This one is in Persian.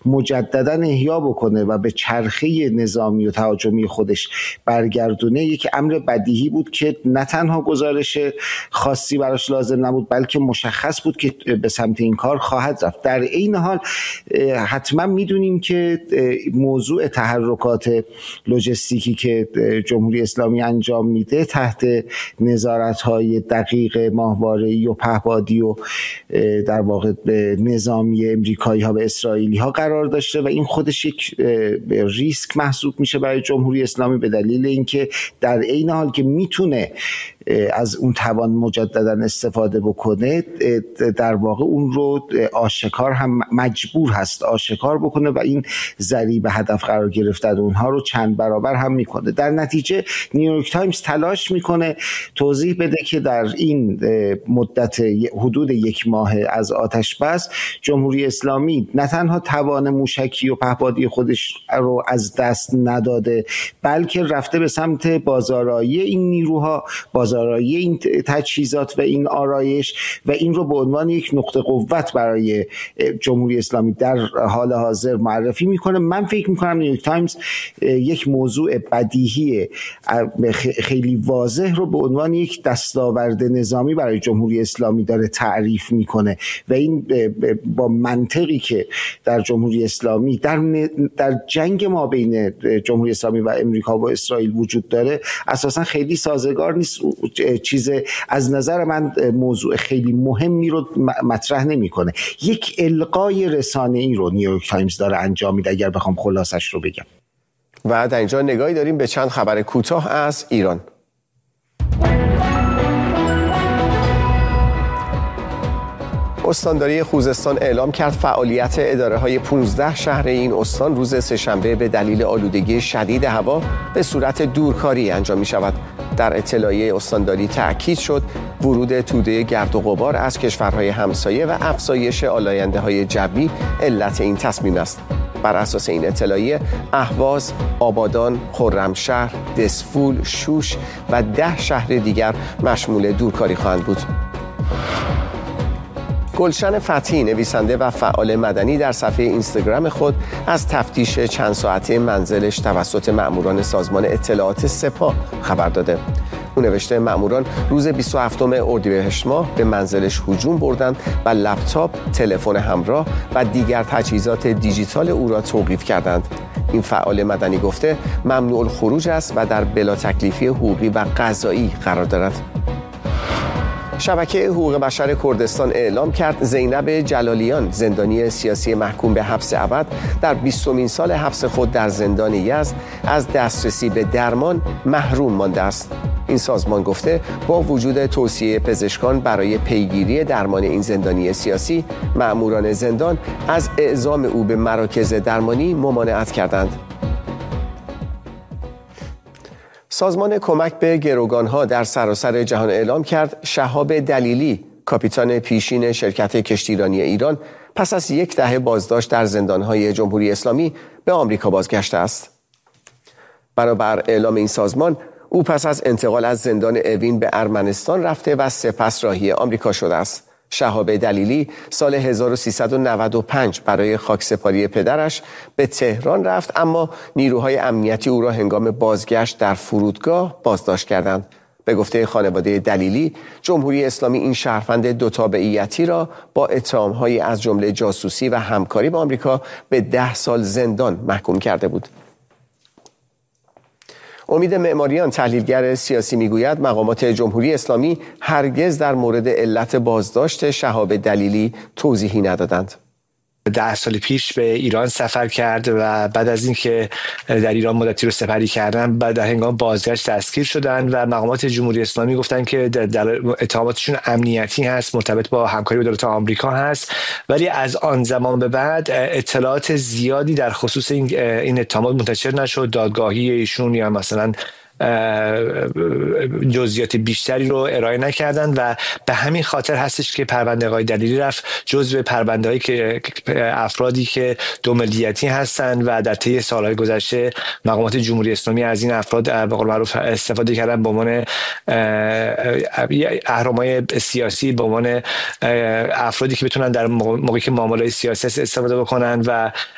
مجددا احیا بکنه و به چرخه نظامی و تهاجمی خودش برگردونه یک امر بدیهی بود که نه تنها گزارش خاصی براش لازم نبود بلکه مشخص بود که به سمت این کار خواهد رفت. در این حال حتما میدونیم که موضوع تحرکات لوجستیکی که جمهوری اسلامی انجام میده تحت نظارت‌های دقیق ماهواره‌ای و پهپادی و در واقع نظامی امریکایی‌ها و اسرائیلی‌ها قرار داشته و این خودش یک ریسک محسوب میشه برای جمهوری اسلامی به دلیل اینکه در عین حال که میتونه از اون توان مجددا استفاده بکنه در واقع اون رو آشکار هم مجبور هست آشکار بکنه و این ضریب هدف قرار گرفتن اونها رو چند برابر هم میکنه. در نتیجه نیویورک تایمز تلاش میکنه توضیح بده که در این مدت حدود یک ماه از آتش بس جمهوری اسلامی نه تنها توان موشکی و پهپادی خودش رو از دست نداده بلکه رفته به سمت بازارایی این نیروها، بازارایی این تجهیزات و این آرایش و این رو به عنوان یک نقطه قوت برای جمهوری اسلامی در حال حاضر معرفی میکنه. من فکر میکنم نیویورک تایمز یک موضوع بدیهی خیلی واضح رو به عنوان یک دستاورد نظامی برای جمهوری اسلامی داره تعریف میکنه و این با منطقی که در جمهوری اسلامی در جنگ ما بین جمهوری اسلامی و امریکا و اسرائیل وجود داره اساسا خیلی سازگار نیست. چیز از نظر من موضوع خیلی مهمی رو مطرح نمیکنه. یک القای رسانه‌ای رو نیویورک تایمز داره انجام میده اگر بخوام خلاصش رو بگم. و در اینجا نگاهی داریم به چند خبر کوتاه از ایران. استانداری خوزستان اعلام کرد فعالیت اداره‌های 15 شهر این استان روز سه‌شنبه به دلیل آلودگی شدید هوا به صورت دورکاری انجام می‌شود. در اطلاعیه استانداری تأکید شد ورود توده گرد و غبار از کشورهای همسایه و افزایش آلاینده‌های جوی علت این تصمیم است. بر اساس این اطلاعیه اهواز، آبادان، خرمشهر، دسفول، شوش و 10 شهر دیگر مشمول دورکاری خواهند بود. گلشن فتحی نویسنده و فعال مدنی در صفحه اینستاگرام خود از تفتیش چند ساعته منزلش توسط مأموران سازمان اطلاعات سپاه خبر داده. او نوشته مأموران روز 27 اردیبهشت ماه به منزلش هجوم بردند و لپتاپ، تلفن همراه و دیگر تجهیزات دیجیتال او را توقیف کردند. این فعال مدنی گفته ممنوع الخروج است و در بلا تکلیفی حقوقی و قضایی قرار دارد. شبکه حقوق بشر کردستان اعلام کرد زینب جلالیان زندانی سیاسی محکوم به حبس ابد در 20مین سال حبس خود در زندان یزد از دسترسی به درمان محروم مانده است. این سازمان گفته با وجود توصیه پزشکان برای پیگیری درمان این زندانی سیاسی مأموران زندان از اعزام او به مراکز درمانی ممانعت کردند. سازمان کمک به گروگانها در سراسر جهان اعلام کرد شهاب دلیلی کاپیتان پیشین شرکت کشتیرانی ایران پس از 10 دهه بازداشت در زندانهای جمهوری اسلامی به آمریکا بازگشته است. بنابر اعلام این سازمان او پس از انتقال از زندان اوین به ارمنستان رفته و سپس راهی آمریکا شده است. شهاب دلیلی سال 1395 برای خاکسپاری پدرش به تهران رفت اما نیروهای امنیتی او را هنگام بازگشت در فرودگاه بازداشت کردند. به گفته خانواده دلیلی جمهوری اسلامی این شهروند دو تابعیتی را با اتهام‌هایی از جمله جاسوسی و همکاری با آمریکا به 10 سال زندان محکوم کرده بود. امید معماریان تحلیلگر سیاسی میگوید مقامات جمهوری اسلامی هرگز در مورد علت بازداشت شهاب دلیلی توضیحی ندادند. 10 سال پیش به ایران سفر کرد و بعد از اینکه در ایران مدتی رو سپری کردن بعد در هنگام بازگشت دستگیر شدن و مقامات جمهوری اسلامی گفتن که در اتهاماتشون امنیتی هست، مرتبط با همکاری با دولت آمریکا هست، ولی از آن زمان به بعد اطلاعات زیادی در خصوص این اتهامات منتشر نشد. دادگاهی ایشون یا مثلا جزئیات بیشتری رو ارائه نکردن و به همین خاطر هستش که پرونده آقای دلیلی رفت جزو پرونده‌هایی که افرادی که دو ملیتی هستند و در طی سالهای گذشته مقامات جمهوری اسلامی از این افراد به قول معروف استفاده کردن به عنوان اهرم‌های سیاسی، به عنوان افرادی که بتونن در موقعی که معاملات سیاسی استفاده بکنن و